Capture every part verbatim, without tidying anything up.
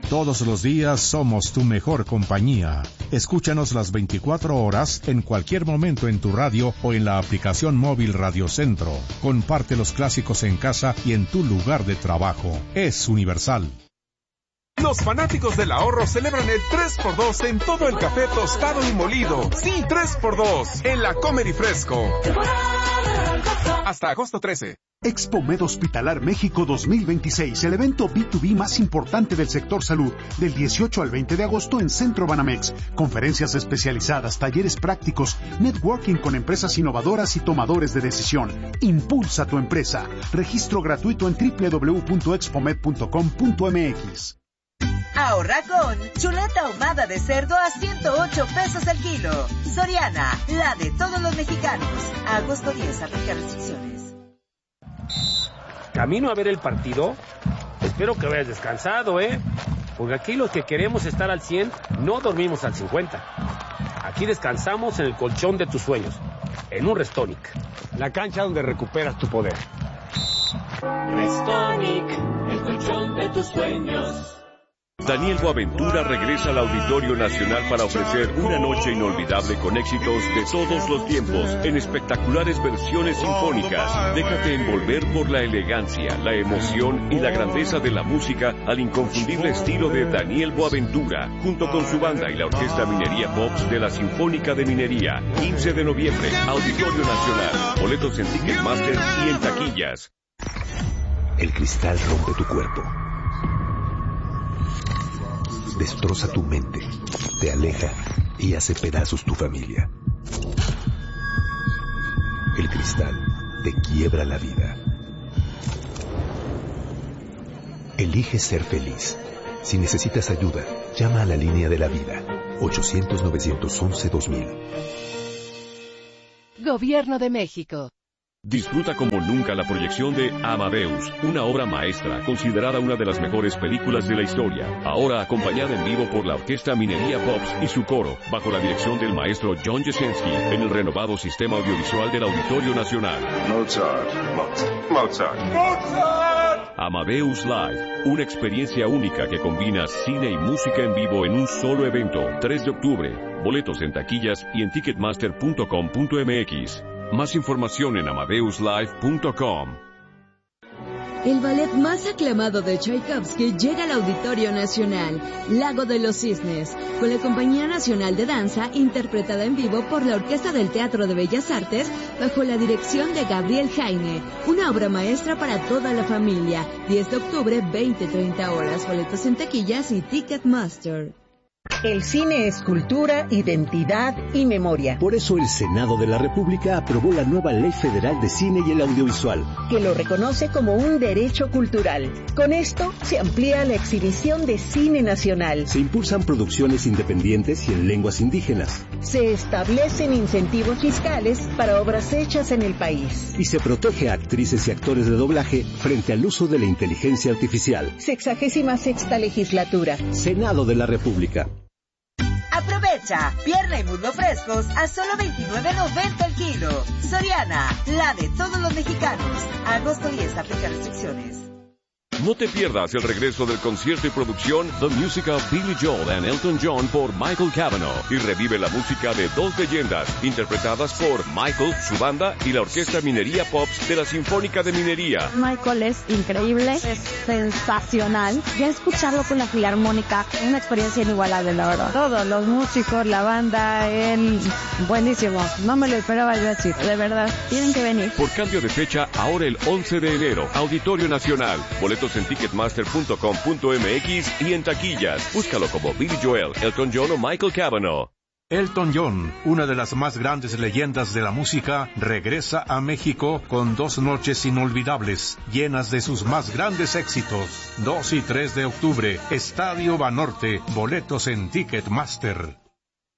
Todos los días somos tu mejor compañía. Escúchanos las veinticuatro horas en cualquier momento en tu radio o en la aplicación móvil Radio Centro. Comparte los clásicos en casa y en tu lugar de trabajo. Es universal. Los fanáticos del ahorro celebran el tres por dos en todo el café tostado y molido. Sí, tres por dos en la Comer y Fresco. Hasta agosto trece. Expomed Hospitalar México dos mil veintiséis, el evento B dos B más importante del sector salud, del dieciocho al veinte de agosto en Centro Banamex. Conferencias especializadas, talleres prácticos, networking con empresas innovadoras y tomadores de decisión. Impulsa tu empresa. Registro gratuito en doble u doble u doble u punto expomed punto com punto m x. Ahorra con chuleta ahumada de cerdo a ciento ocho pesos el kilo. Soriana, la de todos los mexicanos. Agosto diez, aplica restricciones. ¿Camino a ver el partido? Espero que vayas descansado, ¿eh? Porque aquí los que queremos estar al cien, no dormimos al cincuenta. Aquí descansamos en el colchón de tus sueños, en un Restonic. La cancha donde recuperas tu poder. Restonic, el colchón de tus sueños. Daniel Boaventura regresa al Auditorio Nacional para ofrecer una noche inolvidable con éxitos de todos los tiempos, en espectaculares versiones sinfónicas. Déjate envolver por la elegancia, la emoción y la grandeza de la música al inconfundible estilo de Daniel Boaventura, junto con su banda y la Orquesta Minería Pops de la Sinfónica de Minería. quince de noviembre, Auditorio Nacional. Boletos en Ticketmaster y en taquillas. El cristal rompe tu cuerpo. Destroza tu mente, te aleja y hace pedazos tu familia. El cristal te quiebra la vida. Elige ser feliz. Si necesitas ayuda, llama a la línea de la vida. ochocientos, novecientos once, dos mil. Gobierno de México. Disfruta como nunca la proyección de Amadeus, una obra maestra considerada una de las mejores películas de la historia. Ahora acompañada en vivo por la Orquesta Minería Pops y su coro, bajo la dirección del maestro John Jasinski, en el renovado sistema audiovisual del Auditorio Nacional. Mozart, Mozart, Mozart, Mozart. Amadeus Live, una experiencia única que combina cine y música en vivo en un solo evento. tres de octubre. Boletos en taquillas y en ticketmaster punto com punto m x. Más información en amadeus live punto com. El ballet más aclamado de Tchaikovsky llega al Auditorio Nacional, Lago de los Cisnes, con la Compañía Nacional de Danza, interpretada en vivo por la Orquesta del Teatro de Bellas Artes, bajo la dirección de Gabriel Jaime, una obra maestra para toda la familia. diez de octubre, veinte a treinta horas, boletos en taquillas y Ticketmaster. El cine es cultura, identidad y memoria. Por eso el Senado de la República aprobó la nueva Ley Federal de Cine y el Audiovisual, que lo reconoce como un derecho cultural. Con esto se amplía la exhibición de cine nacional. Se impulsan producciones independientes y en lenguas indígenas. Se establecen incentivos fiscales para obras hechas en el país. Y se protege a actrices y actores de doblaje frente al uso de la inteligencia artificial. Sexagésima sexta legislatura. Senado de la República. Aprovecha, pierna y muslo frescos a solo veintinueve noventa el kilo. Soriana, la de todos los mexicanos. Agosto diez, aplica restricciones. No te pierdas el regreso del concierto y producción The Music of Billy Joel and Elton John por Michael Cavanaugh, y revive la música de dos leyendas interpretadas por Michael, su banda y la Orquesta Minería Pops de la Sinfónica de Minería. Michael es increíble, es sensacional. Ya escucharlo con la Filarmónica, una experiencia inigualable, la verdad. Todos los músicos, la banda, él, buenísimo. No me lo esperaba yo así, de verdad. Tienen que venir. Por cambio de fecha, ahora el once de enero, Auditorio Nacional. Boletos en ticketmaster punto com punto m x y en taquillas. Búscalo como Billy Joel, Elton John o Michael Cavanaugh. Elton John, una de las más grandes leyendas de la música, regresa a México con dos noches inolvidables, llenas de sus más grandes éxitos. dos y tres de octubre, Estadio Banorte, boletos en Ticketmaster.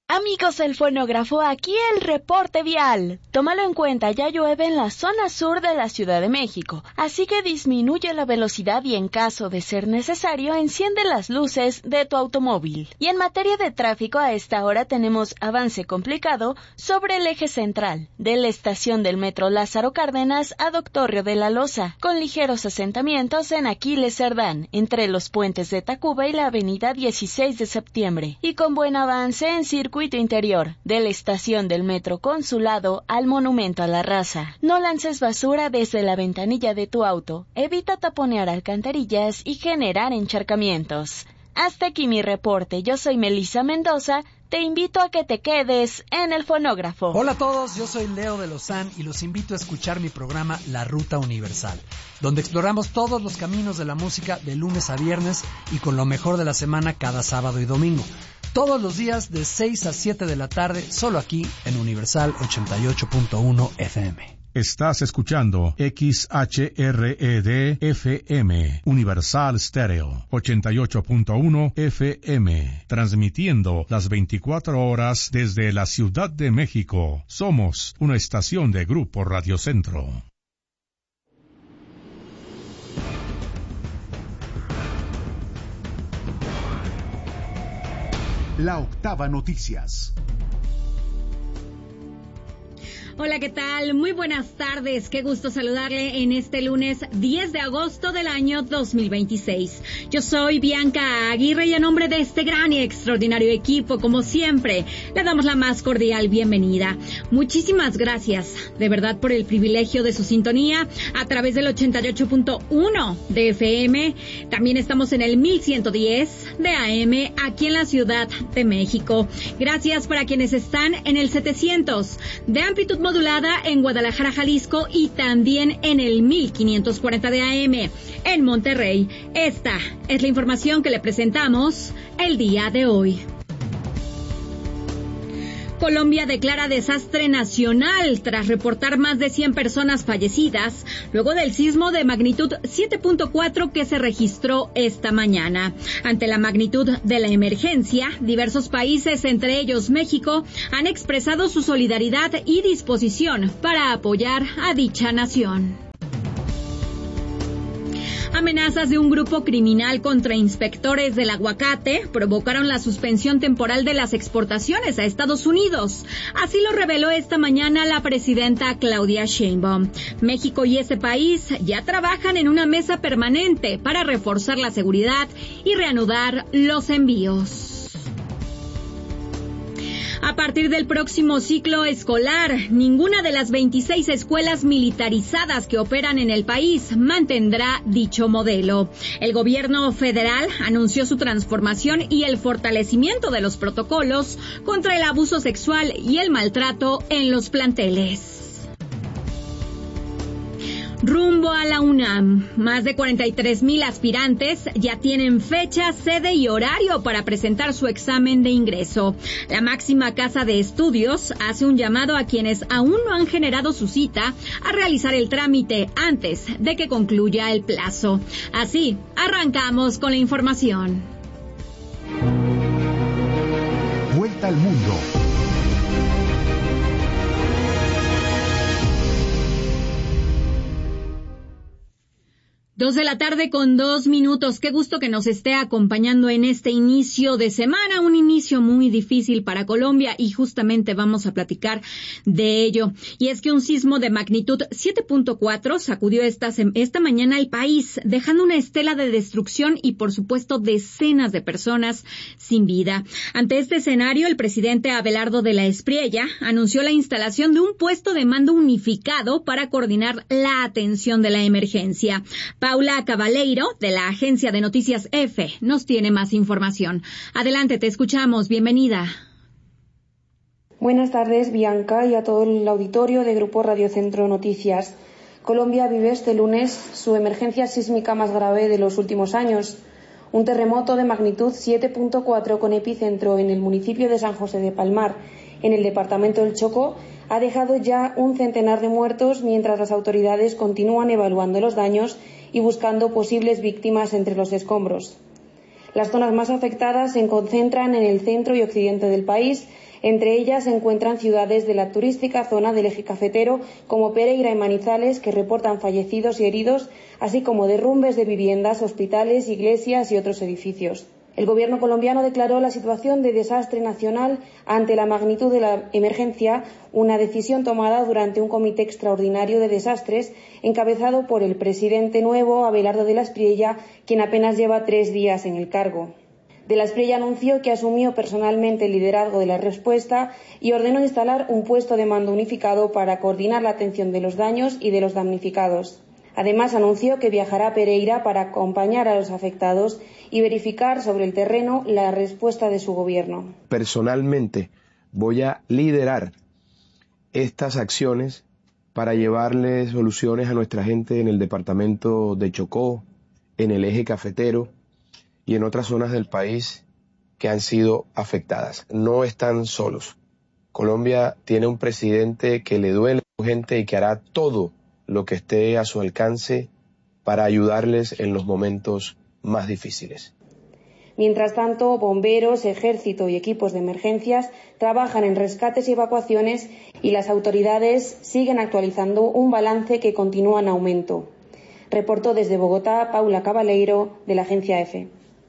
Amigos del fonógrafo, aquí el reporte vial. Tómalo en cuenta, ya llueve en la zona sur de la Ciudad de México, así que disminuye la velocidad y en caso de ser necesario, enciende las luces de tu automóvil. Y en materia de tráfico, a esta hora tenemos avance complicado sobre el eje central, de la estación del metro Lázaro Cárdenas a Doctor Río de la Loza, con ligeros asentamientos en Aquiles Cerdán, entre los puentes de Tacuba y la avenida dieciséis de septiembre, y con buen avance en circuito interior, de la estación del metro Consulado al Monumento a la Raza. No lances basura desde la ventanilla de tu auto, evita taponear alcantarillas y generar encharcamientos. Hasta aquí mi reporte, yo soy Melissa Mendoza, te invito a que te quedes en el fonógrafo. Hola a todos, yo soy Leo de Lozán y los invito a escuchar mi programa La Ruta Universal, donde exploramos todos los caminos de la música de lunes a viernes y con lo mejor de la semana cada sábado y domingo. Todos los días de seis a siete de la tarde, solo aquí en Universal ochenta y ocho punto uno F M. Estás escuchando X H R E D F M, Universal Stereo, ochenta y ocho punto uno F M, transmitiendo las veinticuatro horas desde la Ciudad de México. Somos una estación de Grupo Radio Centro. La Octava Noticias. Hola, ¿qué tal? Muy buenas tardes. Qué gusto saludarle en este lunes diez de agosto del año dos mil veintiséis. Yo soy Bianca Aguirre y a nombre de este gran y extraordinario equipo, como siempre, le damos la más cordial bienvenida. Muchísimas gracias, de verdad, por el privilegio de su sintonía a través del ochenta y ocho punto uno de F M. También estamos en el mil ciento diez de A M aquí en la Ciudad de México. Gracias para quienes están en el setecientos de amplitud modulada en Guadalajara, Jalisco, y también en el mil quinientos cuarenta de A M en Monterrey. Esta es la información que le presentamos el día de hoy. Colombia declara desastre nacional tras reportar más de cien personas fallecidas luego del sismo de magnitud siete punto cuatro que se registró esta mañana. Ante la magnitud de la emergencia, diversos países, entre ellos México, han expresado su solidaridad y disposición para apoyar a dicha nación. Amenazas de un grupo criminal contra inspectores del aguacate provocaron la suspensión temporal de las exportaciones a Estados Unidos. Así lo reveló esta mañana la presidenta Claudia Sheinbaum. México y ese país ya trabajan en una mesa permanente para reforzar la seguridad y reanudar los envíos. A partir del próximo ciclo escolar, ninguna de las veintiséis escuelas militarizadas que operan en el país mantendrá dicho modelo. El gobierno federal anunció su transformación y el fortalecimiento de los protocolos contra el abuso sexual y el maltrato en los planteles. Rumbo a la UNAM, más de cuarenta y tres mil aspirantes ya tienen fecha, sede y horario para presentar su examen de ingreso. La máxima casa de estudios hace un llamado a quienes aún no han generado su cita a realizar el trámite antes de que concluya el plazo. Así, arrancamos con la información. Vuelta al mundo. Dos de la tarde con dos minutos. Qué gusto que nos esté acompañando en este inicio de semana, un inicio muy difícil para Colombia y justamente vamos a platicar de ello. Y es que un sismo de magnitud siete punto cuatro sacudió esta, esta mañana el país, dejando una estela de destrucción y por supuesto decenas de personas sin vida. Ante este escenario, el presidente Abelardo de la Espriella anunció la instalación de un puesto de mando unificado para coordinar la atención de la emergencia. Paula Cabaleiro, de la agencia de noticias EFE, nos tiene más información. Adelante, te escuchamos. Bienvenida. Buenas tardes, Bianca, y a todo el auditorio de Grupo Radio Centro Noticias. Colombia vive este lunes su emergencia sísmica más grave de los últimos años. Un terremoto de magnitud siete punto cuatro con epicentro en el municipio de San José de Palmar, en el departamento del Chocó, ha dejado ya un centenar de muertos mientras las autoridades continúan evaluando los daños y buscando posibles víctimas entre los escombros. Las zonas más afectadas se concentran en el centro y occidente del país. Entre ellas se encuentran ciudades de la turística zona del eje cafetero como Pereira y Manizales, que reportan fallecidos y heridos, así como derrumbes de viviendas, hospitales, iglesias y otros edificios. El Gobierno colombiano declaró la situación de desastre nacional ante la magnitud de la emergencia, una decisión tomada durante un comité extraordinario de desastres encabezado por el presidente nuevo, Abelardo de la Espriella, quien apenas lleva tres días en el cargo. De la Espriella anunció que asumió personalmente el liderazgo de la respuesta y ordenó instalar un puesto de mando unificado para coordinar la atención de los daños y de los damnificados. Además, anunció que viajará a Pereira para acompañar a los afectados y verificar sobre el terreno la respuesta de su gobierno. Personalmente voy a liderar estas acciones para llevarle soluciones a nuestra gente en el departamento de Chocó, en el eje cafetero y en otras zonas del país que han sido afectadas. No están solos. Colombia tiene un presidente que le duele a su gente y que hará todo lo que esté a su alcance para ayudarles en los momentos más difíciles. Mientras tanto, bomberos, ejército y equipos de emergencias trabajan en rescates y evacuaciones y las autoridades siguen actualizando un balance que continúa en aumento. Reportó desde Bogotá Paula Cabaleiro, de la agencia EFE.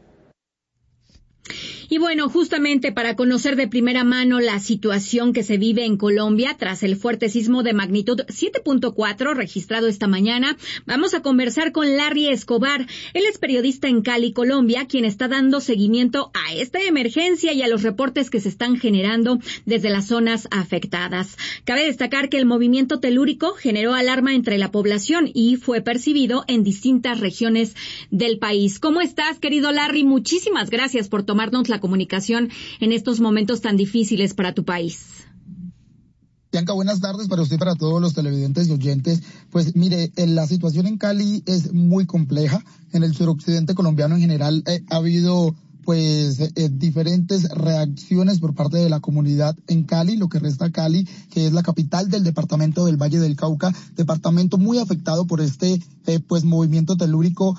Y bueno, justamente para conocer de primera mano la situación que se vive en Colombia tras el fuerte sismo de magnitud siete punto cuatro registrado esta mañana, vamos a conversar con Larry Escobar. Él es periodista en Cali, Colombia, quien está dando seguimiento a esta emergencia y a los reportes que se están generando desde las zonas afectadas. Cabe destacar que el movimiento telúrico generó alarma entre la población y fue percibido en distintas regiones del país. ¿Cómo estás, querido Larry? Muchísimas gracias por tomarnos la comunicación en estos momentos tan difíciles para tu país. Bianca, buenas tardes para usted y para todos los televidentes y oyentes. Pues mire, la situación en Cali es muy compleja. En el suroccidente colombiano en general eh, ha habido pues eh, diferentes reacciones por parte de la comunidad en Cali, lo que resta Cali, que es la capital del departamento del Valle del Cauca, departamento muy afectado por este eh, pues movimiento telúrico.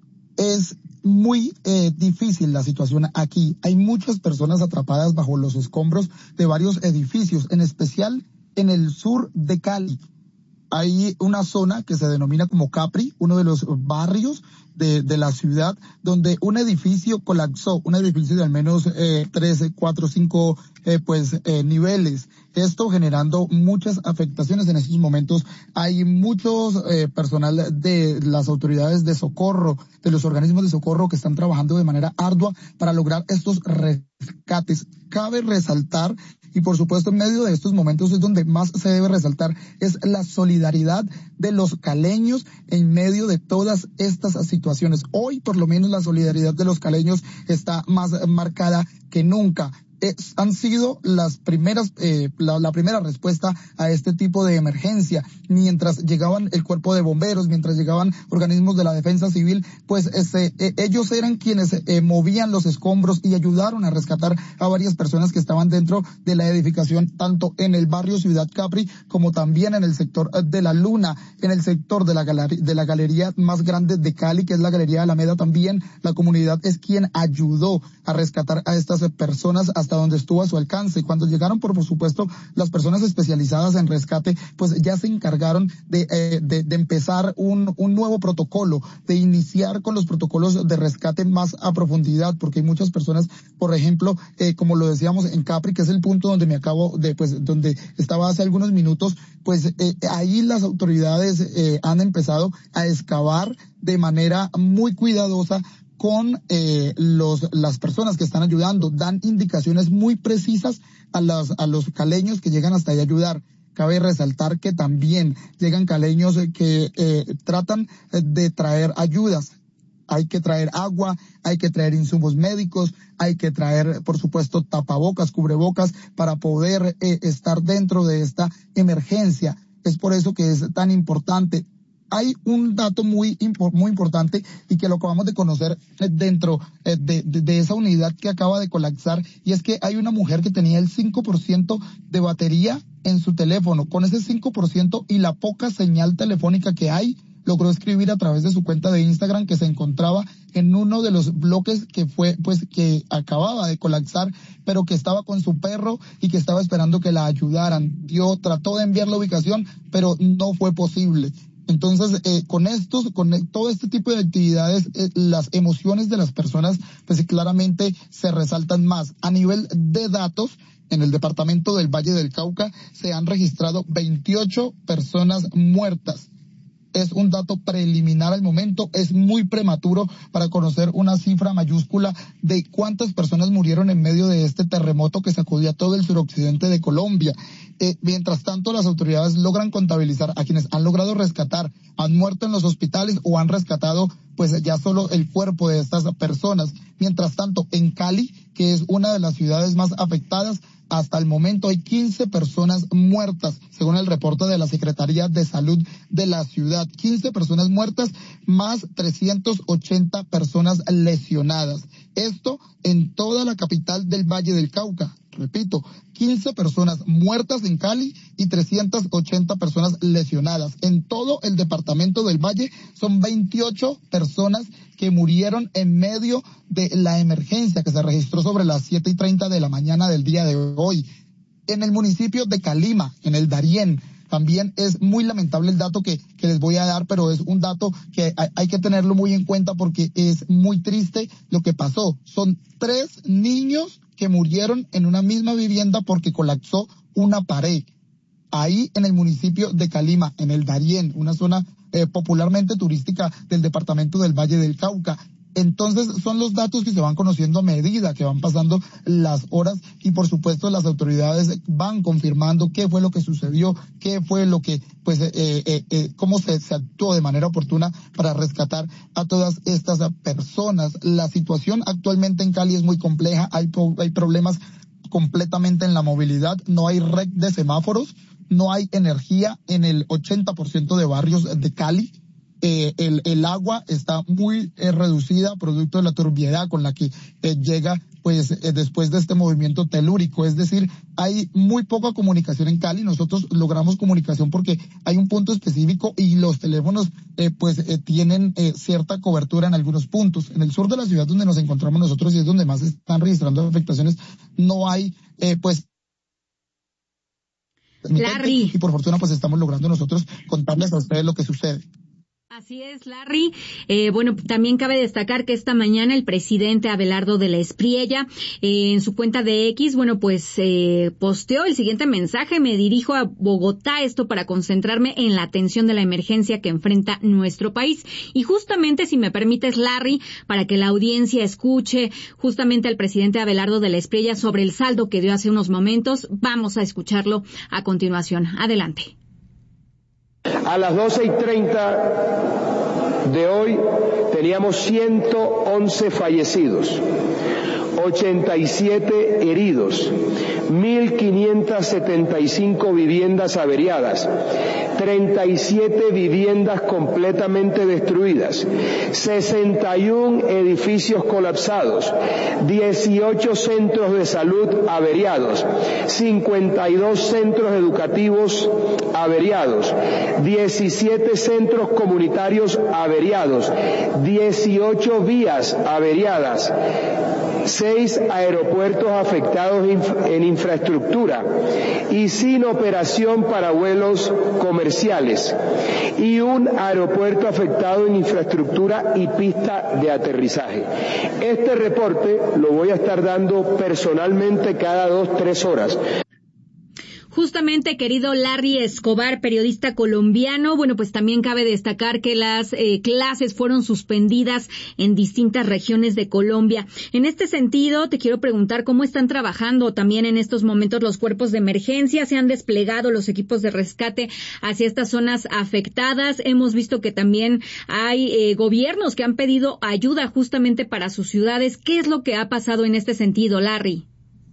Es muy eh, difícil la situación aquí. Hay muchas personas atrapadas bajo los escombros de varios edificios, en especial en el sur de Cali. Hay una zona que se denomina como Capri, uno de los barrios de, de la ciudad, donde un edificio colapsó, un edificio de al menos eh, tres, cuatro, cinco eh, pues eh, niveles. Esto generando muchas afectaciones en estos momentos. Hay muchos eh, personal de las autoridades de socorro, de los organismos de socorro que están trabajando de manera ardua para lograr estos rescates. Cabe resaltar, y por supuesto en medio de estos momentos es donde más se debe resaltar, es la solidaridad de los caleños en medio de todas estas situaciones. Hoy por lo menos la solidaridad de los caleños está más marcada que nunca. Es, han sido las primeras, eh, la, la primera respuesta a este tipo de emergencia. Mientras llegaban el cuerpo de bomberos, mientras llegaban organismos de la defensa civil, pues este, eh, ellos eran quienes eh, movían los escombros y ayudaron a rescatar a varias personas que estaban dentro de la edificación, tanto en el barrio Ciudad Capri como también en el sector de la Luna, en el sector de la, galer- de la galería más grande de Cali, que es la Galería Alameda. También la comunidad es quien ayudó a rescatar a estas personas hasta donde estuvo a su alcance. Cuando llegaron, por, por supuesto, las personas especializadas en rescate, pues ya se encargaron de, eh, de, de empezar un, un nuevo protocolo, de iniciar con los protocolos de rescate más a profundidad, porque hay muchas personas, por ejemplo, eh, como lo decíamos en Capri, que es el punto donde me acabo de, pues, donde estaba hace algunos minutos, pues eh, ahí las autoridades eh, han empezado a excavar de manera muy cuidadosa con eh, los las personas que están ayudando, dan indicaciones muy precisas a los a los caleños que llegan hasta ahí a ayudar. Cabe resaltar que también llegan caleños que eh, tratan de traer ayudas. Hay que traer agua, hay que traer insumos médicos, hay que traer, por supuesto, tapabocas, cubrebocas para poder eh, estar dentro de esta emergencia. Es por eso que es tan importante. Hay un dato muy muy importante y que lo acabamos de conocer dentro de, de, de esa unidad que acaba de colapsar, y es que hay una mujer que tenía el cinco por ciento de batería en su teléfono. Con ese cinco por ciento y la poca señal telefónica que hay, logró escribir a través de su cuenta de Instagram que se encontraba en uno de los bloques que fue, pues, que acababa de colapsar, pero que estaba con su perro y que estaba esperando que la ayudaran. Dio, trató de enviar la ubicación, pero no fue posible. Entonces, eh, con estos, con todo este tipo de actividades, eh, las emociones de las personas, pues claramente se resaltan más. A nivel de datos, en el departamento del Valle del Cauca se han registrado veintiocho personas muertas. Es un dato preliminar al momento, es muy prematuro para conocer una cifra mayúscula de cuántas personas murieron en medio de este terremoto que sacudió a todo el suroccidente de Colombia. Eh, mientras tanto, las autoridades logran contabilizar a quienes han logrado rescatar, han muerto en los hospitales o han rescatado pues ya solo el cuerpo de estas personas. Mientras tanto, en Cali, que es una de las ciudades más afectadas, hasta el momento hay quince personas muertas, según el reporte de la Secretaría de Salud de la ciudad. quince personas muertas, más trescientas ochenta personas lesionadas. Esto en toda la capital del Valle del Cauca. Repito, quince personas muertas en Cali y trescientas ochenta personas lesionadas. En todo el departamento del Valle son veintiocho personas que murieron en medio de la emergencia que se registró sobre las siete y treinta de la mañana del día de hoy. En el municipio de Calima, en el Darién, también es muy lamentable el dato que, que les voy a dar, pero es un dato que hay, hay que tenerlo muy en cuenta porque es muy triste lo que pasó. Son tres niños que murieron en una misma vivienda porque colapsó una pared. Ahí en el municipio de Calima, en el Darién, una zona eh, popularmente turística del departamento del Valle del Cauca. Entonces son los datos que se van conociendo a medida que van pasando las horas y por supuesto las autoridades van confirmando qué fue lo que sucedió, qué fue lo que, pues, eh, eh, eh, cómo se, se actuó de manera oportuna para rescatar a todas estas personas. La situación actualmente en Cali es muy compleja, hay, hay problemas completamente en la movilidad, no hay red de semáforos, no hay energía en el ochenta por ciento de barrios de Cali. Eh, el, el agua está muy eh, reducida producto de la turbiedad con la que eh, llega pues eh, después de este movimiento telúrico, es decir, hay muy poca comunicación en Cali. Nosotros logramos comunicación porque hay un punto específico y los teléfonos eh, pues eh, tienen eh, cierta cobertura en algunos puntos. En el sur de la ciudad donde nos encontramos nosotros y es donde más están registrando afectaciones, no hay eh, pues Larry. Y por fortuna pues estamos logrando nosotros contarles a ustedes lo que sucede. Así es, Larry. Eh, bueno, también cabe destacar que esta mañana el presidente Abelardo de la Espriella, eh, en su cuenta de X, bueno, pues eh, posteó el siguiente mensaje: me dirijo a Bogotá, esto para concentrarme en la atención de la emergencia que enfrenta nuestro país. Y justamente, si me permites, Larry, para que la audiencia escuche justamente al presidente Abelardo de la Espriella sobre el saldo que dio hace unos momentos, vamos a escucharlo a continuación. Adelante. A las doce y treinta de hoy teníamos ciento once fallecidos, ochenta y siete heridos, mil quinientas setenta y cinco viviendas averiadas, treinta y siete viviendas completamente destruidas, sesenta y uno edificios colapsados, dieciocho centros de salud averiados, cincuenta y dos centros educativos averiados, diecisiete centros comunitarios averiados, dieciocho vías averiadas, seis aeropuertos afectados en infraestructura y sin operación para vuelos comerciales y un aeropuerto afectado en infraestructura y pista de aterrizaje. Este reporte lo voy a estar dando personalmente cada dos, tres horas. Justamente, querido Larry Escobar, periodista colombiano, bueno, pues también cabe destacar que las eh, clases fueron suspendidas en distintas regiones de Colombia. En este sentido, te quiero preguntar cómo están trabajando también en estos momentos los cuerpos de emergencia. ¿Se han desplegado los equipos de rescate hacia estas zonas afectadas? Hemos visto que también hay eh, gobiernos que han pedido ayuda justamente para sus ciudades. ¿Qué es lo que ha pasado en este sentido, Larry?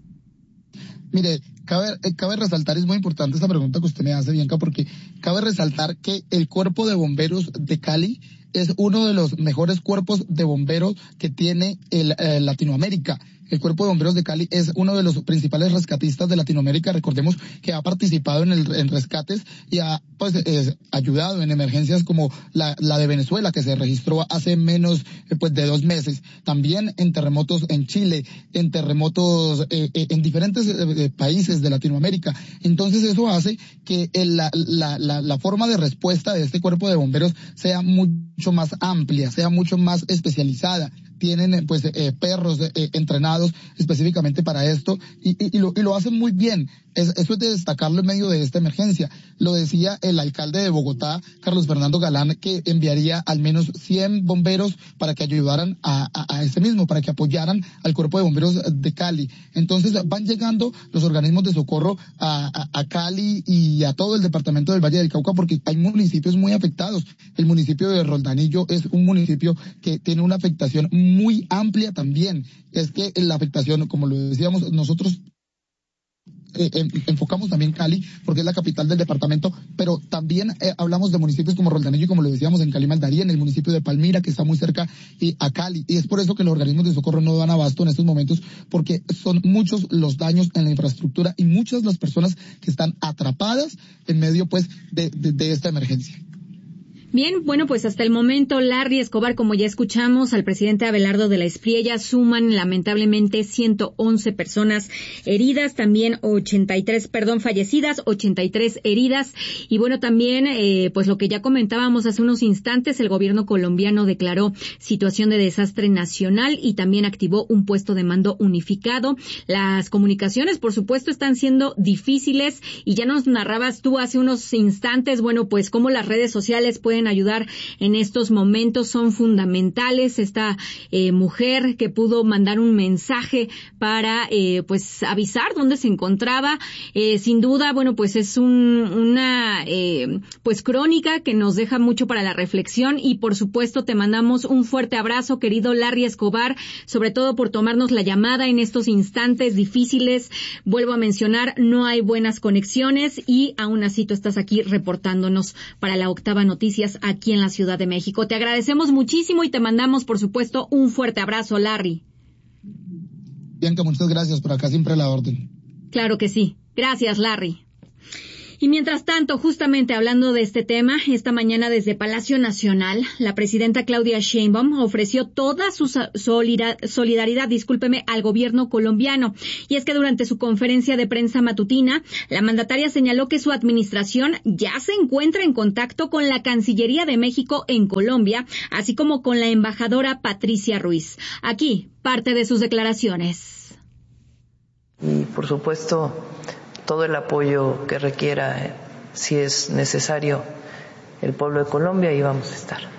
Mire, cabe, cabe resaltar, es muy importante esta pregunta que usted me hace, Bianca, porque cabe resaltar que el Cuerpo de Bomberos de Cali es uno de los mejores cuerpos de bomberos que tiene el, eh, Latinoamérica. El Cuerpo de Bomberos de Cali es uno de los principales rescatistas de Latinoamérica. Recordemos que ha participado en, el, en rescates y ha pues eh, ayudado en emergencias como la, la de Venezuela, que se registró hace menos eh, pues de dos meses. También en terremotos en Chile, en terremotos eh, eh, en diferentes eh, países de Latinoamérica. Entonces eso hace que el, la, la, la, la forma de respuesta de este Cuerpo de Bomberos sea mucho más amplia, sea mucho más especializada. Tienen pues eh, perros eh, entrenados específicamente para esto y, y, y, lo, y lo hacen muy bien. Es, eso es de destacarlo en medio de esta emergencia. Lo decía el alcalde de Bogotá, Carlos Fernando Galán, que enviaría al menos cien bomberos para que ayudaran a, a, a este mismo, para que apoyaran al Cuerpo de Bomberos de Cali. Entonces van llegando los organismos de socorro a, a, a Cali y a todo el departamento del Valle del Cauca, porque hay municipios muy afectados. El municipio de Roldanillo es un municipio que tiene una afectación muy amplia también. Es que la afectación, como lo decíamos, nosotros eh, en, enfocamos también Cali, porque es la capital del departamento, pero también eh, hablamos de municipios como Roldanillo, como lo decíamos, en Cali Maldaría, en el municipio de Palmira, que está muy cerca y a Cali. Y es por eso que los organismos de socorro no dan abasto en estos momentos, porque son muchos los daños en la infraestructura y muchas las personas que están atrapadas en medio pues de, de, de esta emergencia. Bien, bueno, pues hasta el momento, Larry Escobar, como ya escuchamos, al presidente Abelardo de la Espriella, suman lamentablemente ciento once personas heridas, también ochenta y tres, perdón, fallecidas, ochenta y tres heridas. Y bueno, también, eh, pues lo que ya comentábamos hace unos instantes, el gobierno colombiano declaró situación de desastre nacional y también activó un puesto de mando unificado. Las comunicaciones, por supuesto, están siendo difíciles y ya nos narrabas tú hace unos instantes, bueno, pues cómo las redes sociales pueden ayudar en estos momentos, son fundamentales. Esta eh, mujer que pudo mandar un mensaje para eh, pues avisar dónde se encontraba, eh, sin duda, bueno, pues es un, una eh, pues crónica que nos deja mucho para la reflexión y por supuesto te mandamos un fuerte abrazo, querido Larry Escobar, sobre todo por tomarnos la llamada en estos instantes difíciles. Vuelvo a mencionar, no hay buenas conexiones y aún así tú estás aquí reportándonos para la Octava Noticias aquí en la Ciudad de México. Te agradecemos muchísimo y te mandamos, por supuesto, un fuerte abrazo, Larry. Bianca, muchas gracias. Por acá siempre a la orden. Claro que sí. Gracias, Larry. Y mientras tanto, justamente hablando de este tema, esta mañana desde Palacio Nacional, la presidenta Claudia Sheinbaum ofreció toda su solidaridad, discúlpeme, al gobierno colombiano. Y es que durante su conferencia de prensa matutina, la mandataria señaló que su administración ya se encuentra en contacto con la Cancillería de México en Colombia, así como con la embajadora Patricia Ruiz. Aquí, parte de sus declaraciones. Y, por supuesto, todo el apoyo que requiera, si es necesario, el pueblo de Colombia, y vamos a estar.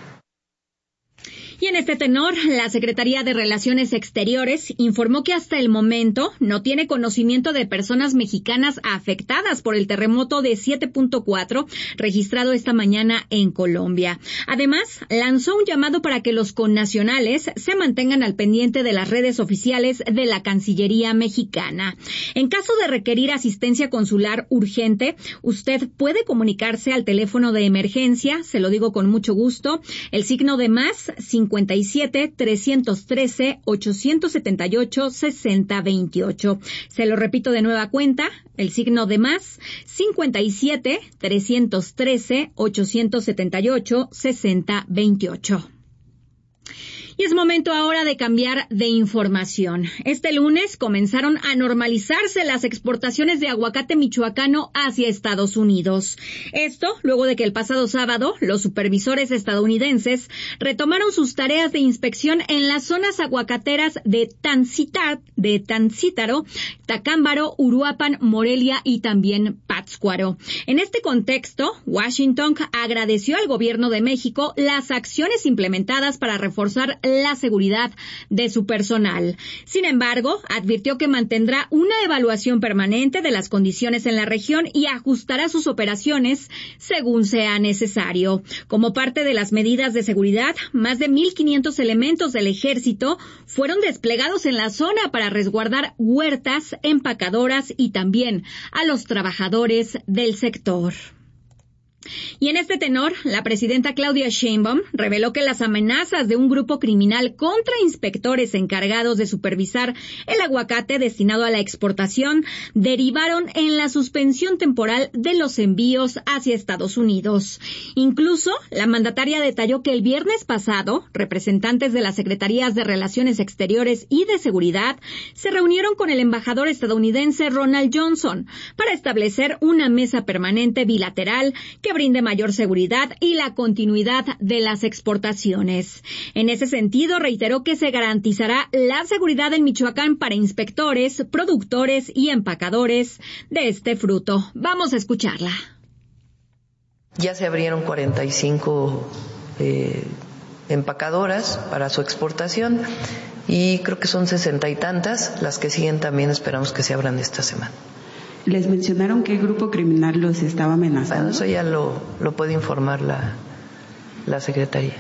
Y en este tenor, la Secretaría de Relaciones Exteriores informó que hasta el momento no tiene conocimiento de personas mexicanas afectadas por el terremoto de siete punto cuatro registrado esta mañana en Colombia. Además, lanzó un llamado para que los connacionales se mantengan al pendiente de las redes oficiales de la Cancillería mexicana. En caso de requerir asistencia consular urgente, usted puede comunicarse al teléfono de emergencia, se lo digo con mucho gusto, el signo de más cincuenta y siete, trescientos trece, ochocientos setenta y ocho, sesenta veintiocho. Se lo repito de nueva cuenta, el signo de más cincuenta y siete, trescientos trece, ochocientos setenta y ocho, sesenta veintiocho. Y es momento ahora de cambiar de información. Este lunes comenzaron a normalizarse las exportaciones de aguacate michoacano hacia Estados Unidos. Esto luego de que el pasado sábado los supervisores estadounidenses retomaron sus tareas de inspección en las zonas aguacateras de Tancítaro, de Tancítaro, Tacámbaro, Uruapan, Morelia y también Pátzcuaro. En este contexto, Washington agradeció al gobierno de México las acciones implementadas para reforzar la seguridad de su personal. Sin embargo, advirtió que mantendrá una evaluación permanente de las condiciones en la región y ajustará sus operaciones según sea necesario. Como parte de las medidas de seguridad, más de mil quinientos elementos del ejército fueron desplegados en la zona para resguardar huertas, empacadoras y también a los trabajadores del sector. Y en este tenor, la presidenta Claudia Sheinbaum reveló que las amenazas de un grupo criminal contra inspectores encargados de supervisar el aguacate destinado a la exportación derivaron en la suspensión temporal de los envíos hacia Estados Unidos. Incluso, la mandataria detalló que el viernes pasado, representantes de las Secretarías de Relaciones Exteriores y de Seguridad se reunieron con el embajador estadounidense Ronald Johnson para establecer una mesa permanente bilateral que brinde mayor seguridad y la continuidad de las exportaciones. En ese sentido, reiteró que se garantizará la seguridad en Michoacán para inspectores, productores y empacadores de este fruto. Vamos a escucharla. Ya se abrieron cuarenta y cinco eh, empacadoras para su exportación y creo que son sesenta y tantas. Las que siguen también esperamos que se abran esta semana. ¿Les mencionaron qué grupo criminal los estaba amenazando? Bueno, eso ya lo, lo puede informar la, la Secretaría.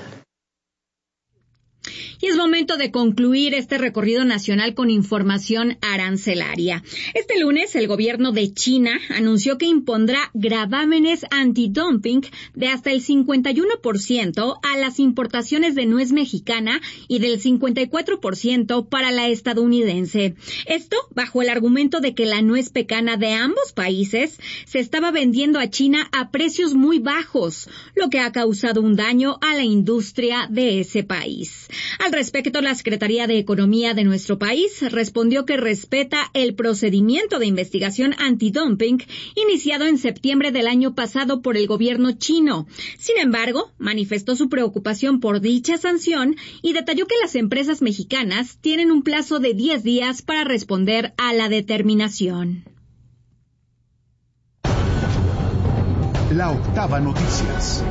Y es momento de concluir este recorrido nacional con información arancelaria. Este lunes, el gobierno de China anunció que impondrá gravámenes antidumping de hasta el cincuenta y uno por ciento a las importaciones de nuez mexicana y del cincuenta y cuatro por ciento para la estadounidense. Esto bajo el argumento de que la nuez pecana de ambos países se estaba vendiendo a China a precios muy bajos, lo que ha causado un daño a la industria de ese país. Al respecto, la Secretaría de Economía de nuestro país respondió que respeta el procedimiento de investigación antidumping iniciado en septiembre del año pasado por el gobierno chino. Sin embargo, manifestó su preocupación por dicha sanción y detalló que las empresas mexicanas tienen un plazo de diez días para responder a la determinación. La Octava Noticias.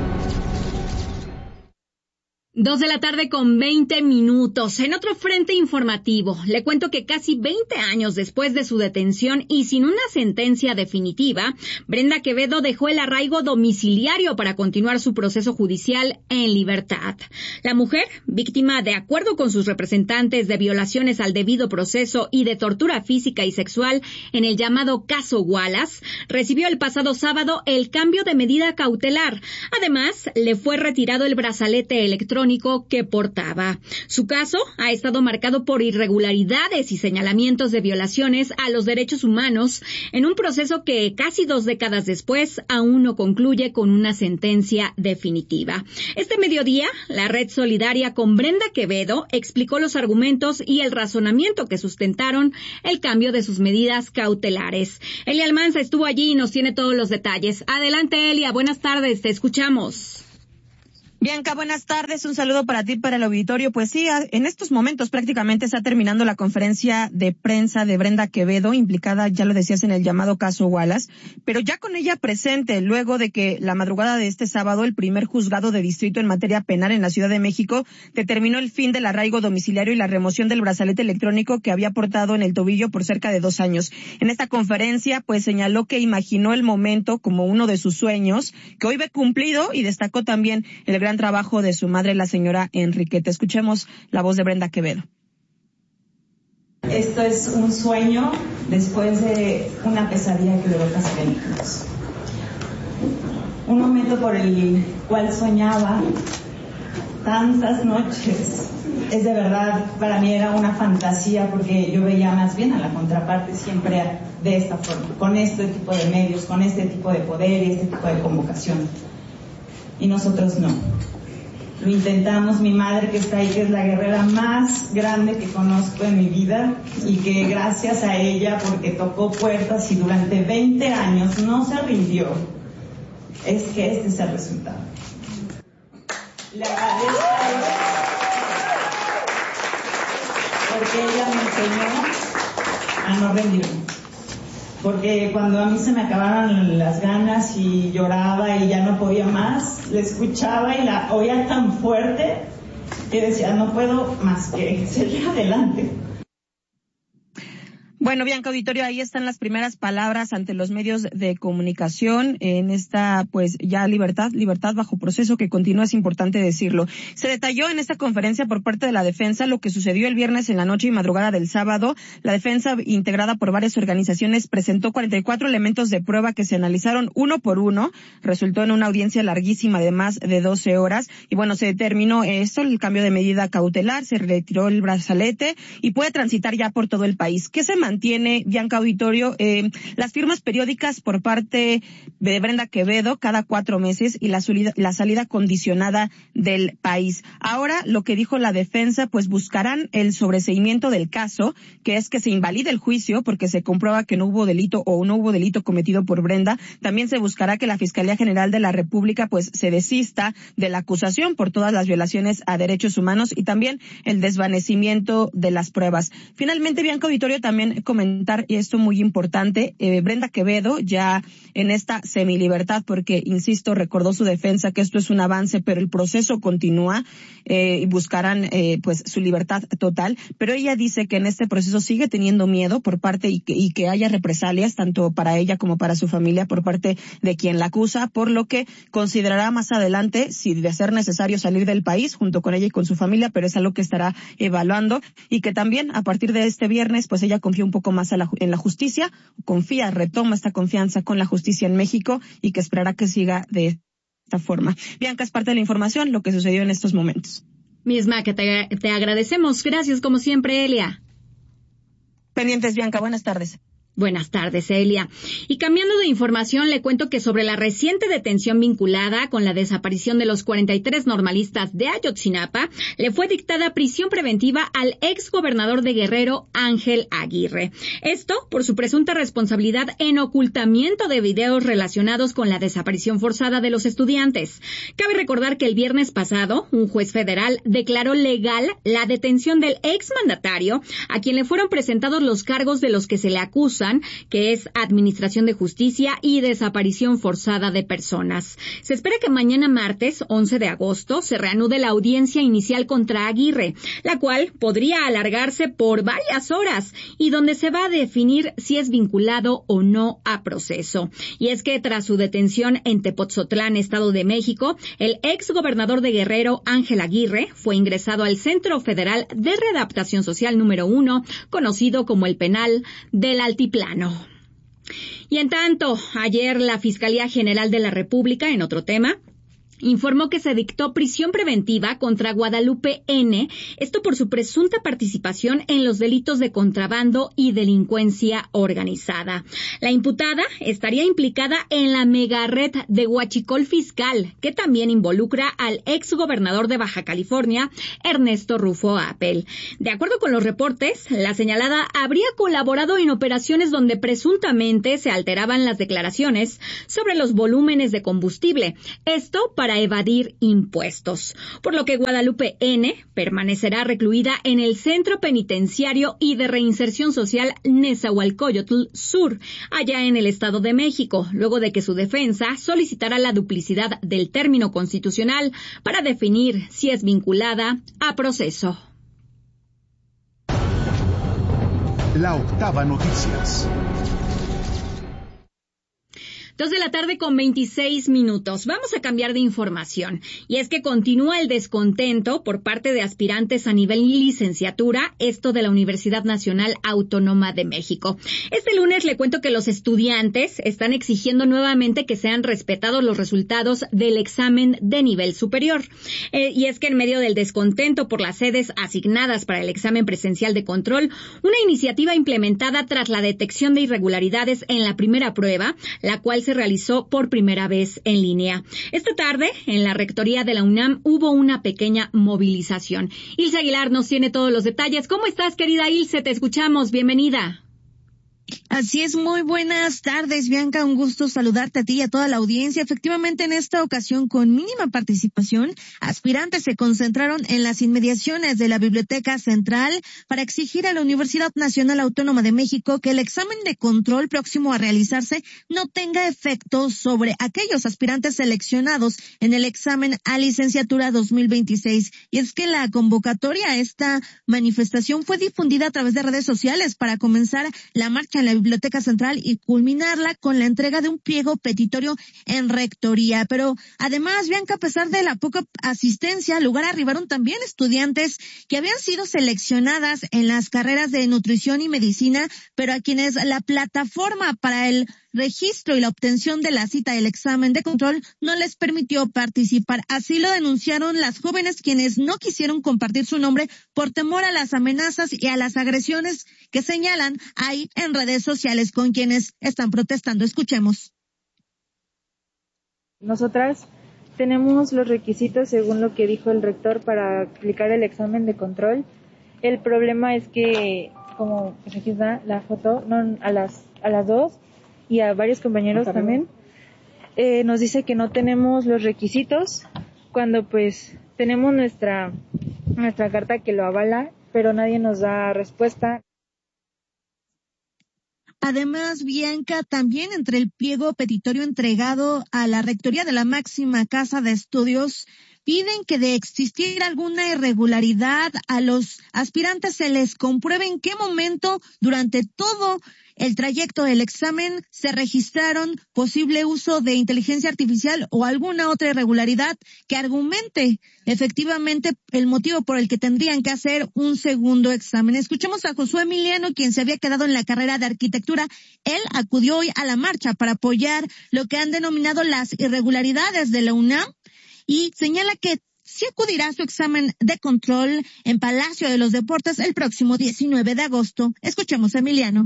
Dos de la tarde con veinte minutos. En otro frente informativo, le cuento que casi veinte años después de su detención y sin una sentencia definitiva, Brenda Quevedo dejó el arraigo domiciliario para continuar su proceso judicial en libertad. La mujer, víctima de acuerdo con sus representantes de violaciones al debido proceso y de tortura física y sexual en el llamado caso Wallace, recibió el pasado sábado el cambio de medida cautelar. Además, le fue retirado el brazalete electrónico que portaba. Su caso ha estado marcado por irregularidades y señalamientos de violaciones a los derechos humanos en un proceso que casi dos décadas después aún no concluye con una sentencia definitiva. Este mediodía, la Red Solidaria con Brenda Quevedo explicó los argumentos y el razonamiento que sustentaron el cambio de sus medidas cautelares. Elia Almanza estuvo allí y nos tiene todos los detalles. Adelante, Elia, buenas tardes, te escuchamos. Bianca, buenas tardes. Un saludo para ti, para el auditorio. Pues sí, en estos momentos prácticamente está terminando la conferencia de prensa de Brenda Quevedo, implicada, ya lo decías, en el llamado caso Wallace, pero ya con ella presente, luego de que la madrugada de este sábado el primer juzgado de distrito en materia penal en la Ciudad de México determinó el fin del arraigo domiciliario y la remoción del brazalete electrónico que había portado en el tobillo por cerca de dos años. En esta conferencia, pues señaló que imaginó el momento como uno de sus sueños, que hoy ve cumplido, y destacó también el gran trabajo de su madre, la señora Enriqueta. Escuchemos la voz de Brenda Quevedo. Esto es un sueño después de una pesadilla que duró casi veinte años. Un momento por el cual soñaba tantas noches. Es de verdad, para mí era una fantasía, porque yo veía más bien a la contraparte siempre de esta forma, con este tipo de medios, con este tipo de poder y este tipo de convocación. Y nosotros no. Lo intentamos, mi madre que está ahí, que es la guerrera más grande que conozco en mi vida, y que gracias a ella, porque tocó puertas y durante veinte años no se rindió, es que este es el resultado. Le agradezco a ella, porque ella me enseñó a no rendirme. Porque cuando a mí se me acabaron las ganas y lloraba y ya no podía más, la escuchaba y la oía tan fuerte que decía, no puedo más que seguir adelante. Bueno, Bianca Auditorio, ahí están las primeras palabras ante los medios de comunicación en esta, pues, ya libertad, libertad bajo proceso que continúa, es importante decirlo. Se detalló en esta conferencia por parte de la defensa lo que sucedió el viernes en la noche y madrugada del sábado. La defensa, integrada por varias organizaciones, presentó cuarenta y cuatro elementos de prueba que se analizaron uno por uno. Resultó en una audiencia larguísima de más de doce horas. Y bueno, se determinó esto, el cambio de medida cautelar, se retiró el brazalete y puede transitar ya por todo el país. ¿Qué se mantiene, Bianca Auditorio? Eh, las firmas periódicas por parte de Brenda Quevedo cada cuatro meses y la, salida, la salida condicionada del país. Ahora, lo que dijo la defensa, pues buscarán el sobreseimiento del caso, que es que se invalide el juicio porque se comprueba que no hubo delito o no hubo delito cometido por Brenda. También se buscará que la Fiscalía General de la República pues se desista de la acusación por todas las violaciones a derechos humanos y también el desvanecimiento de las pruebas. Finalmente, Bianca Auditorio, también comentar, y esto muy importante, eh, Brenda Quevedo ya en esta semilibertad, porque, insisto, recordó su defensa que esto es un avance, pero el proceso continúa eh, y buscarán eh, pues su libertad total, pero ella dice que en este proceso sigue teniendo miedo por parte y que, y que haya represalias tanto para ella como para su familia por parte de quien la acusa, por lo que considerará más adelante si de ser necesario salir del país junto con ella y con su familia, pero es algo que estará evaluando y que también a partir de este viernes pues ella confía un poco más a la, en la justicia, confía, retoma esta confianza con la justicia en México y que esperará que siga de esta forma. Bianca, es parte de la información, lo que sucedió en estos momentos. Misma que te, te agradecemos. Gracias como siempre, Elia. Pendientes, Bianca. Buenas tardes. Buenas tardes, Elia. Y cambiando de información, le cuento que sobre la reciente detención vinculada con la desaparición de los cuarenta y tres normalistas de Ayotzinapa, le fue dictada prisión preventiva al ex gobernador de Guerrero, Ángel Aguirre. Esto por su presunta responsabilidad en ocultamiento de videos relacionados con la desaparición forzada de los estudiantes. Cabe recordar que el viernes pasado, un juez federal declaró legal la detención del ex mandatario, a quien le fueron presentados los cargos de los que se le acusa, que es administración de justicia y desaparición forzada de personas. Se espera que mañana martes, once de agosto, se reanude la audiencia inicial contra Aguirre, la cual podría alargarse por varias horas y donde se va a definir si es vinculado o no a proceso. Y es que tras su detención en Tepotzotlán, Estado de México, el ex gobernador de Guerrero, Ángel Aguirre, fue ingresado al Centro Federal de Readaptación Social número uno, conocido como el Penal del Altiplano. Plano. Y en tanto, ayer la Fiscalía General de la República, en otro tema, informó que se dictó prisión preventiva contra Guadalupe N., esto por su presunta participación en los delitos de contrabando y delincuencia organizada. La imputada estaría implicada en la megared de Huachicol Fiscal, que también involucra al ex gobernador de Baja California, Ernesto Rufo Apel. De acuerdo con los reportes, la señalada habría colaborado en operaciones donde presuntamente se alteraban las declaraciones sobre los volúmenes de combustible. Esto para evadir impuestos, por lo que Guadalupe N. permanecerá recluida en el Centro Penitenciario y de Reinserción Social Nezahualcóyotl Sur, allá en el Estado de México, luego de que su defensa solicitará la duplicidad del término constitucional para definir si es vinculada a proceso. La octava noticias. Dos de la tarde con veintiséis minutos. Vamos a cambiar de información. Y es que continúa el descontento por parte de aspirantes a nivel licenciatura, esto de la Universidad Nacional Autónoma de México. Este lunes le cuento que los estudiantes están exigiendo nuevamente que sean respetados los resultados del examen de nivel superior. Eh, y es que en medio del descontento por las sedes asignadas para el examen presencial de control, una iniciativa implementada tras la detección de irregularidades en la primera prueba, la cual se realizó por primera vez en línea. Esta tarde, en la rectoría de la UNAM, hubo una pequeña movilización. Ilse Aguilar nos tiene todos los detalles. ¿Cómo estás, querida Ilse? Te escuchamos. Bienvenida. Así es, muy buenas tardes, Bianca, un gusto saludarte a ti y a toda la audiencia. Efectivamente, en esta ocasión, con mínima participación, aspirantes se concentraron en las inmediaciones de la Biblioteca Central para exigir a la Universidad Nacional Autónoma de México que el examen de control próximo a realizarse no tenga efectos sobre aquellos aspirantes seleccionados en el examen a licenciatura dos mil veintiséis. Y es que la convocatoria a esta manifestación fue difundida a través de redes sociales para comenzar la marcha en la Biblioteca Central y culminarla con la entrega de un pliego petitorio en rectoría. Pero además, Bianca, a pesar de la poca asistencia, al lugar arribaron también estudiantes que habían sido seleccionadas en las carreras de nutrición y medicina, pero a quienes la plataforma para el registro y la obtención de la cita del examen de control no les permitió participar. Así lo denunciaron las jóvenes, quienes no quisieron compartir su nombre por temor a las amenazas y a las agresiones que señalan ahí en redes sociales con quienes están protestando. Escuchemos. Nosotras tenemos los requisitos según lo que dijo el rector para aplicar el examen de control. El problema es que, como pues aquí está la foto, no, a las a las dos y a varios compañeros también, eh, nos dice que no tenemos los requisitos cuando pues tenemos nuestra nuestra carta que lo avala, pero nadie nos da respuesta. Además, Bianca, también entre el pliego petitorio entregado a la Rectoría de la máxima casa de estudios, piden que de existir alguna irregularidad a los aspirantes se les compruebe en qué momento durante todo el trayecto del examen se registraron posible uso de inteligencia artificial o alguna otra irregularidad que argumente efectivamente el motivo por el que tendrían que hacer un segundo examen. Escuchemos a Josué Emiliano, quien se había quedado en la carrera de arquitectura. Él acudió hoy a la marcha para apoyar lo que han denominado las irregularidades de la UNAM y señala que sí acudirá a su examen de control en Palacio de los Deportes el próximo diecinueve de agosto. Escuchemos a Emiliano.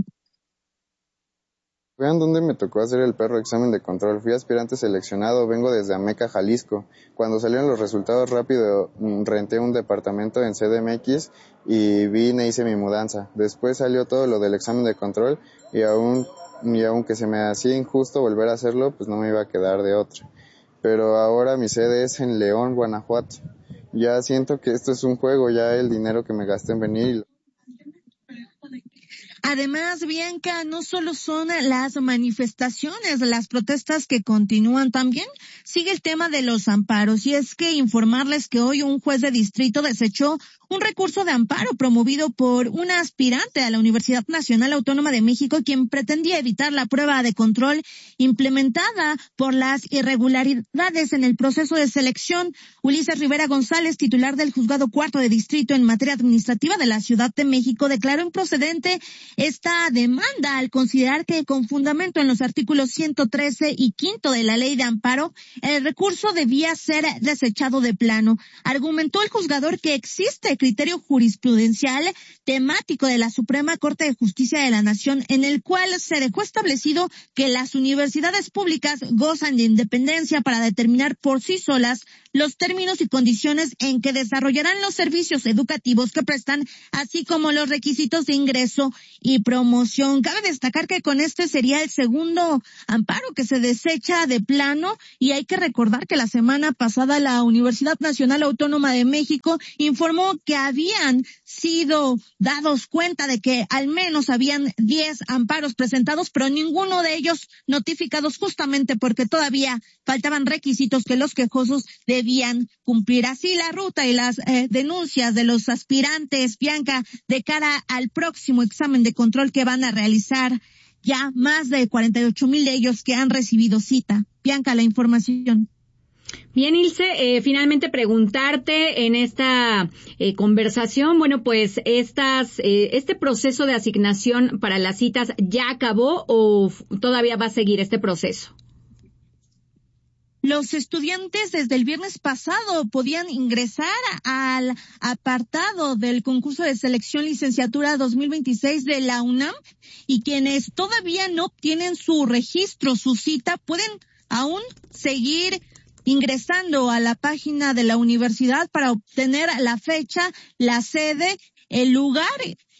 Vean dónde me tocó hacer el perro examen de control. Fui aspirante seleccionado, vengo desde Ameca, Jalisco. Cuando salieron los resultados rápido, renté un departamento en C D M X y vine e hice mi mudanza. Después salió todo lo del examen de control y aún, y aunque se me hacía injusto volver a hacerlo, pues no me iba a quedar de otra. Pero ahora mi sede es en León, Guanajuato. Ya siento que esto es un juego, ya el dinero que me gasté en venir. Además, Bianca, no solo son las manifestaciones, las protestas que continúan, también sigue el tema de los amparos. Y es que informarles que hoy un juez de distrito desechó un recurso de amparo promovido por una aspirante a la Universidad Nacional Autónoma de México, quien pretendía evitar la prueba de control implementada por las irregularidades en el proceso de selección. Ulises Rivera González, titular del Juzgado Cuarto de Distrito en materia administrativa de la Ciudad de México, declaró improcedente esta demanda al considerar que con fundamento en los artículos ciento trece y quinto de la Ley de Amparo, el recurso debía ser desechado de plano. Argumentó el juzgador que existe criterio jurisprudencial temático de la Suprema Corte de Justicia de la Nación, en el cual se dejó establecido que las universidades públicas gozan de independencia para determinar por sí solas los términos y condiciones en que desarrollarán los servicios educativos que prestan, así como los requisitos de ingreso y promoción. Cabe destacar que con este sería el segundo amparo que se desecha de plano, y hay que recordar que la semana pasada la Universidad Nacional Autónoma de México informó que habían sido dados cuenta de que al menos habían diez amparos presentados, pero ninguno de ellos notificados, justamente porque todavía faltaban requisitos que los quejosos debían cumplir. Así la ruta y las eh, denuncias de los aspirantes, Bianca, de cara al próximo examen de control que van a realizar, ya más de cuarenta y ocho mil de ellos que han recibido cita. Bianca, la información. Bien, Ilse, eh, finalmente preguntarte en esta eh, conversación, bueno, pues estas eh, este proceso de asignación para las citas ya acabó o todavía va a seguir este proceso. Los estudiantes desde el viernes pasado podían ingresar al apartado del concurso de selección licenciatura dos mil veintiséis de la UNAM, y quienes todavía no obtienen su registro, su cita, pueden aún seguir ingresando a la página de la universidad para obtener la fecha, la sede, el lugar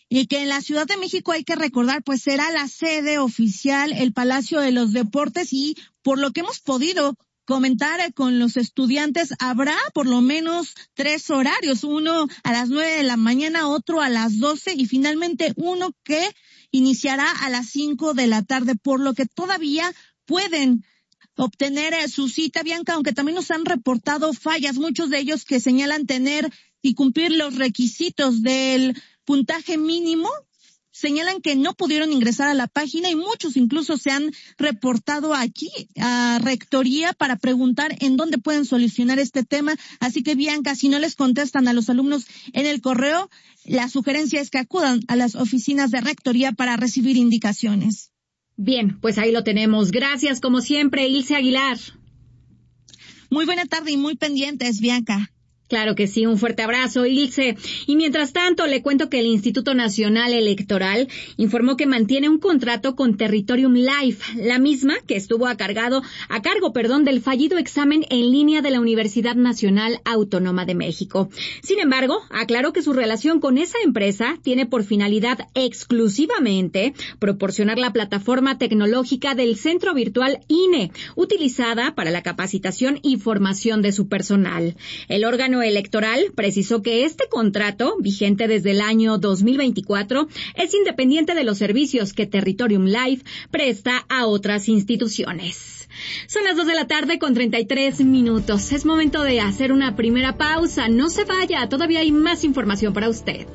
y que en la Ciudad de México, hay que recordar, pues será la sede oficial, el Palacio de los Deportes, y por lo que hemos podido comentar con los estudiantes, habrá por lo menos tres horarios, uno a las nueve de la mañana, otro a las doce y finalmente uno que iniciará a las cinco de la tarde, por lo que todavía pueden obtener su cita, Bianca, aunque también nos han reportado fallas, muchos de ellos que señalan tener y cumplir los requisitos del puntaje mínimo, señalan que no pudieron ingresar a la página y muchos incluso se han reportado aquí a Rectoría para preguntar en dónde pueden solucionar este tema. Así que, Bianca, si no les contestan a los alumnos en el correo, la sugerencia es que acudan a las oficinas de Rectoría para recibir indicaciones. Bien, pues ahí lo tenemos. Gracias, como siempre, Ilse Aguilar. Muy buena tarde y muy pendientes, Bianca. Claro que sí, un fuerte abrazo, Ilse. Y mientras tanto, le cuento que el Instituto Nacional Electoral informó que mantiene un contrato con Territorium Life, la misma que estuvo a cargado, a cargo, perdón, del fallido examen en línea de la Universidad Nacional Autónoma de México. Sin embargo, aclaró que su relación con esa empresa tiene por finalidad exclusivamente proporcionar la plataforma tecnológica del Centro Virtual I N E, utilizada para la capacitación y formación de su personal. El órgano electoral precisó que este contrato, vigente desde el año dos mil veinticuatro, es independiente de los servicios que Territorium Life presta a otras instituciones. Son las dos de la tarde con treinta y tres minutos. Es momento de hacer una primera pausa. No se vaya, todavía hay más información para usted.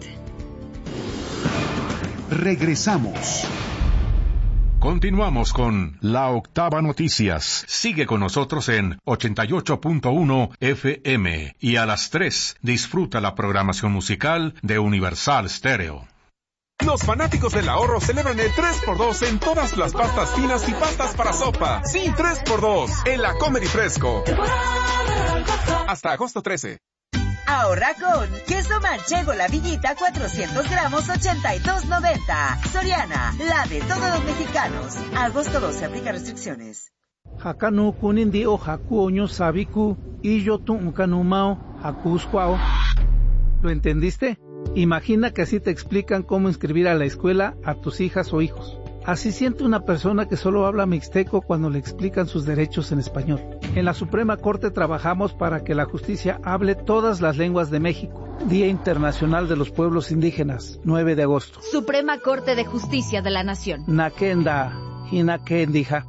Regresamos. Continuamos con La Octava Noticias. Sigue con nosotros en ochenta y ocho punto uno F M y a las tres disfruta la programación musical de Universal Stereo. Los fanáticos del ahorro celebran el tres por dos en todas las pastas finas y pastas para sopa. Sí, tres por dos en la Comer y Fresco. Hasta agosto trece. Ahorra con queso manchego La Villita cuatrocientos gramos ochenta y dos noventa. Soriana, la de todos los mexicanos. Agosto doce, aplica restricciones. Hakanu kunindi o haku oño sabiku y yo tu ukanumao hakusquao. ¿Lo entendiste? Imagina que así te explican cómo inscribir a la escuela a tus hijas o hijos. Así siente una persona que solo habla mixteco cuando le explican sus derechos en español. En la Suprema Corte trabajamos para que la justicia hable todas las lenguas de México. Día Internacional de los Pueblos Indígenas, nueve de agosto. Suprema Corte de Justicia de la Nación. Nakenda, Hinakendija.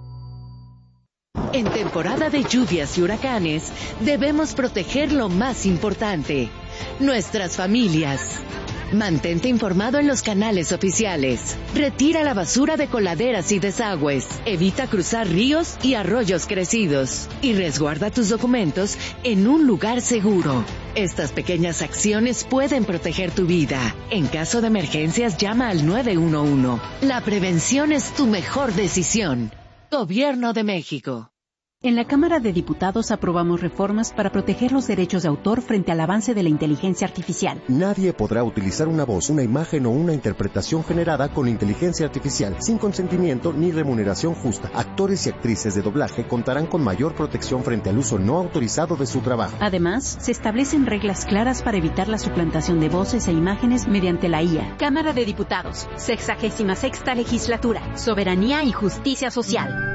En temporada de lluvias y huracanes, debemos proteger lo más importante, nuestras familias. Mantente informado en los canales oficiales. Retira la basura de coladeras y desagües. Evita cruzar ríos y arroyos crecidos. Y resguarda tus documentos en un lugar seguro. Estas pequeñas acciones pueden proteger tu vida. En caso de emergencias, llama al nueve uno uno. La prevención es tu mejor decisión. Gobierno de México. En la Cámara de Diputados aprobamos reformas para proteger los derechos de autor frente al avance de la inteligencia artificial. Nadie podrá utilizar una voz, una imagen o una interpretación generada con inteligencia artificial sin consentimiento ni remuneración justa. Actores y actrices de doblaje contarán con mayor protección frente al uso no autorizado de su trabajo. Además, se establecen reglas claras para evitar la suplantación de voces e imágenes mediante la I A. Cámara de Diputados, sexagésima sexta legislatura, soberanía y justicia social.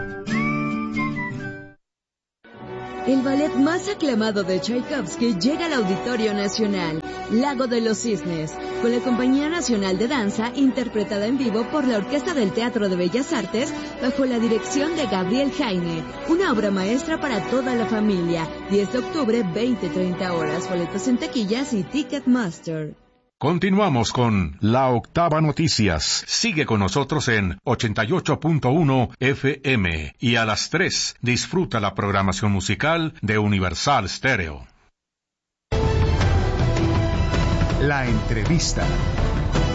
El ballet más aclamado de Tchaikovsky llega al Auditorio Nacional, Lago de los Cisnes, con la Compañía Nacional de Danza, interpretada en vivo por la Orquesta del Teatro de Bellas Artes, bajo la dirección de Gabriel Jaime. Una obra maestra para toda la familia. diez de octubre, veinte treinta horas. Boletos en taquillas y Ticketmaster. Continuamos con La Octava Noticias. Sigue con nosotros en ochenta y ocho punto uno F M y a las tres disfruta la programación musical de Universal Stereo. La entrevista.